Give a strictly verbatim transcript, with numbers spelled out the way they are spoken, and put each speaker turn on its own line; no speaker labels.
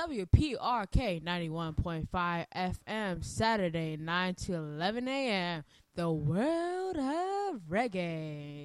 W P R K ninety-one point five F M, Saturday nine to eleven a.m. The World of Reggae.